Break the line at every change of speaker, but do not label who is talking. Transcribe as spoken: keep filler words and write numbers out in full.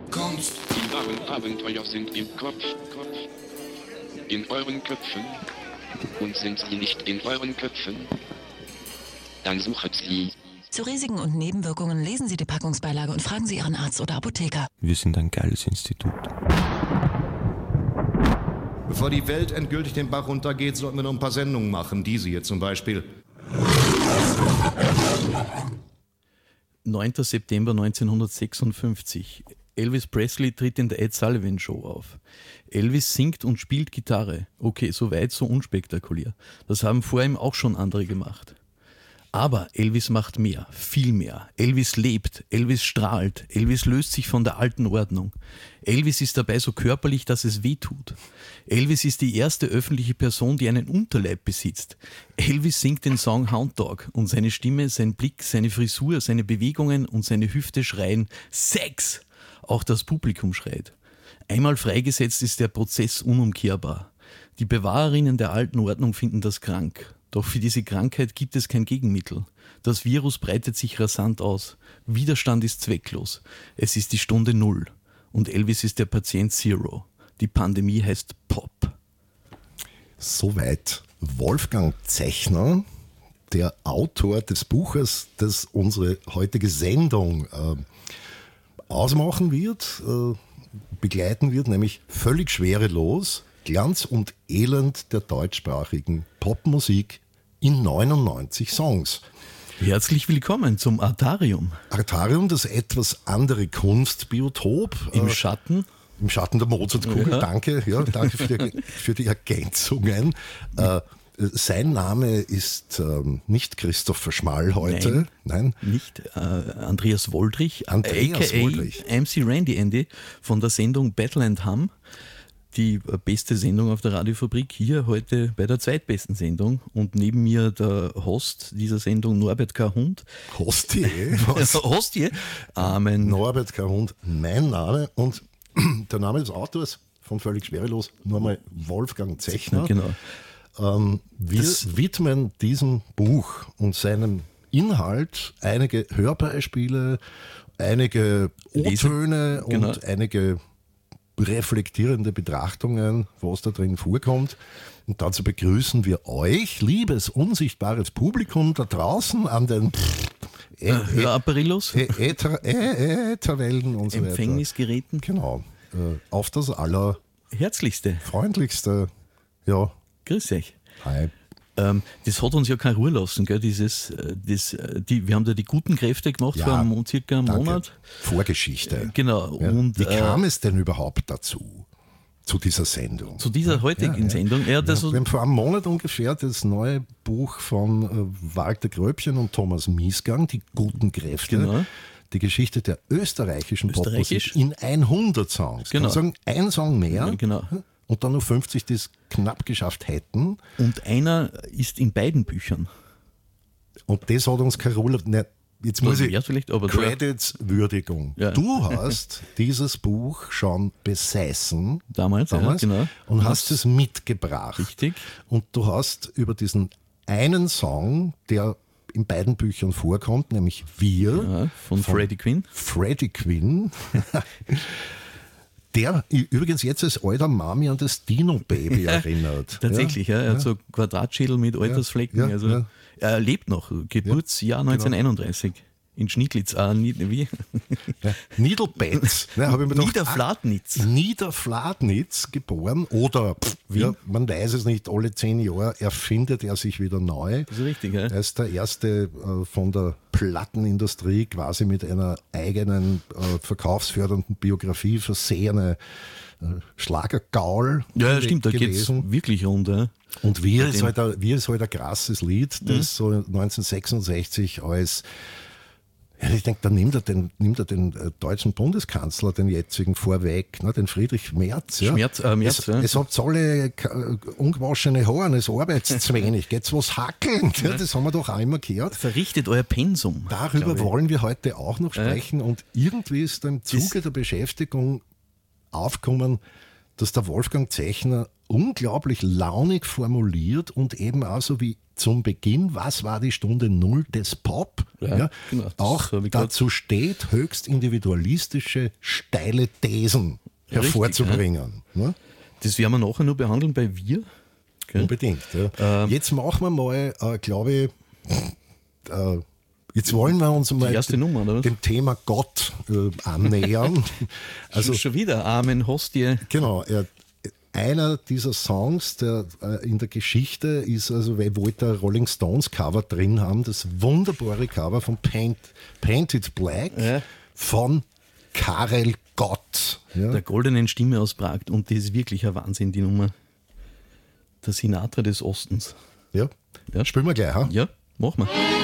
Kunst.
Die wahren Abenteuer sind im Kopf, Kopf. In euren Köpfen. Und sind sie nicht in euren Köpfen? Dann sucht sie.
Zu Risiken und Nebenwirkungen lesen Sie die Packungsbeilage und fragen Sie Ihren Arzt oder Apotheker.
Wir sind ein geiles Institut.
Bevor die Welt endgültig den Bach runtergeht, sollten wir noch ein paar Sendungen machen. Diese hier zum Beispiel.
neunter September neunzehnhundertsechsundfünfzig. Elvis Presley tritt in der Ed Sullivan Show auf. Elvis singt und spielt Gitarre. Okay, so weit, so unspektakulär. Das haben vor ihm auch schon andere gemacht. Aber Elvis macht mehr, viel mehr. Elvis lebt, Elvis strahlt, Elvis löst sich von der alten Ordnung. Elvis ist dabei so körperlich, dass es weh tut. Elvis ist die erste öffentliche Person, die einen Unterleib besitzt. Elvis singt den Song Hound Dog und seine Stimme, sein Blick, seine Frisur, seine Bewegungen und seine Hüfte schreien Sex! Auch das Publikum schreit. Einmal freigesetzt ist der Prozess unumkehrbar. Die Bewahrerinnen der alten Ordnung finden das krank. Doch für diese Krankheit gibt es kein Gegenmittel. Das Virus breitet sich rasant aus. Widerstand ist zwecklos. Es ist die Stunde Null. Und Elvis ist der Patient Zero. Die Pandemie heißt Pop.
Soweit Wolfgang Zechner, der Autor des Buches, das unsere heutige Sendung äh, ausmachen wird, äh, begleiten wird, nämlich Völlig schwerelos. Glanz und Elend der deutschsprachigen Popmusik in neunundneunzig Songs.
Herzlich willkommen zum Artarium.
Artarium, das etwas andere Kunstbiotop.
Im
äh,
Schatten.
Im Schatten der Mozartkugel,
Ja.
danke. Ja, danke für die, für die Ergänzungen. Äh, sein Name ist ähm, nicht Christopher Schmall heute.
Nein,
Nein.
nicht äh, Andreas Woldrich,
Andreas
aka
Woldrich.
M C Randy Andy von der Sendung Battle and Hum. Die beste Sendung auf der Radiofabrik, hier heute bei der zweitbesten Sendung. Und neben mir der Host dieser Sendung, Norbert K. Hund.
Hostie, was?
Hostie? Amen.
Norbert K. Hund, mein Name und der Name des Autors von Völlig schwerelos, nur mal Wolfgang Zechner.
Genau.
Ähm, wir
Das-
widmen diesem Buch und seinem Inhalt einige Hörbeispiele, einige O-Töne
Genau.
und einige reflektierende Betrachtungen, was da drin vorkommt. Und dazu begrüßen wir euch, liebes, unsichtbares Publikum da draußen an den Ä- Ä-
Hörapparillos,
Ä- Äther- Ä- Ätherwellen und so weiter.
Empfängnisgeräten.
Genau. Äh, Auf das
Herzlichste.
allerfreundlichste. Ja,
Grüß euch.
hi.
Ähm, das hat uns ja keine Ruhe lassen, gell? Dieses, äh, das, äh, die, wir haben da die guten Kräfte gemacht
Ja,
vor einem, circa einem
Danke.
Monat.
Vorgeschichte.
Genau.
Ja.
Und
Wie
äh,
kam es denn überhaupt dazu, zu dieser Sendung?
zu dieser heutigen
Ja, ja.
Sendung? Ja, das
Ja, wir haben vor einem Monat ungefähr das neue Buch von äh, Walter Gröbchen und Thomas Miesgang, Die guten Kräfte,
Genau.
die Geschichte der österreichischen
Österreichisch?
Popmusik in hundert Songs.
Genau.
Kann man sagen, ein Song mehr
Ja, genau.
und dann nur fünfzig, die es knapp geschafft hätten.
Und einer ist in beiden Büchern.
Und das hat uns Carola, ne, jetzt muss ich,
Ja, vielleicht, aber da-
Credits, Würdigung.
Ja.
Du hast dieses Buch schon besessen.
Damals,
damals
ja, genau.
und hast es mitgebracht.
Richtig.
Und du hast über diesen einen Song, der in beiden Büchern vorkommt, nämlich Wir,
Ja, von, Freddie Quinn.
Freddie Quinn, der übrigens jetzt als alter Mami an das Dino-Baby erinnert.
Tatsächlich, ja. Er hat so Quadratschädel mit Altersflecken.
ja,
also,
ja.
Er lebt noch. Geburtsjahr neunzehnhunderteinunddreißig. In Schniedlitz. Ah, nie, wie?
Ja. Niedelbetz, ne, habe ich mir gedacht,
Niederflatnitz.
Niederflatnitz geboren oder pff, ja, man weiß es nicht, alle zehn Jahre erfindet er sich wieder neu.
Das ist richtig, ja.
Er ist der erste äh, von der Plattenindustrie quasi mit einer eigenen äh, verkaufsfördernden Biografie versehene äh, Schlagergaul
Ja, ja, stimmt, da geht es
gewesen.
wirklich rund. Ja.
Und wir
Mit
ist,
dem-
halt ein, wir ist halt ein krasses Lied, das so neunzehnhundertsechsundsechzig als, ja, ich denke, da nimmt er den, nimmt er den äh, deutschen Bundeskanzler, den jetzigen, vorweg, ne, den Friedrich Merz. Ja.
Schmerz, äh, Merz,
es,
ja.
es habt alle äh, ungewaschene Haare, es arbeitet zu wenig, geht's was hackeln? Ja, das haben wir doch auch immer gehört.
Verrichtet euer Pensum.
Darüber
glaube ich.
wollen wir heute auch noch sprechen und irgendwie ist im Zuge der Beschäftigung aufgekommen, dass der Wolfgang Zechner unglaublich launig formuliert und eben auch so wie zum Beginn, was war die Stunde Null des Pop?
Ja,
Ja,
genau, das
auch
habe ich grad-
dazu steht, höchst individualistische, steile Thesen
Richtig,
hervorzubringen. Ne?
Das werden wir nachher noch behandeln bei Wir. Gell?
Unbedingt. Ja.
Ähm,
Jetzt machen wir mal, äh, glaube ich, äh, jetzt wollen wir uns mal
erste
dem,
Nummer, oder was?
dem Thema Gott äh, annähern.
Also
also
schon wieder Amen, Hostie.
genau, er, einer dieser Songs der, äh, in der Geschichte ist, also weil wollte ein Rolling Stones Cover drin haben, das wunderbare Cover von Paint, Painted Black
Ja.
von Karel Gott. Ja?
Der goldenen Stimme aus Prag. Und das ist wirklich ein Wahnsinn, die Nummer. Der Sinatra des Ostens.
Ja?
Ja.
Spielen wir gleich, ha?
Ja, machen wir.